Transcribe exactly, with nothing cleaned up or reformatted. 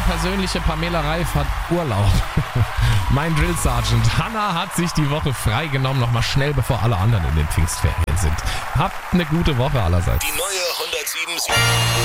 persönliche Pamela Reif hat Urlaub. Mein Drill Sergeant Hanna hat sich die Woche freigenommen, nochmal schnell, bevor alle anderen in den Pfingstferien sind. Habt eine gute Woche allerseits. Die neue hundertsieben Komma sieben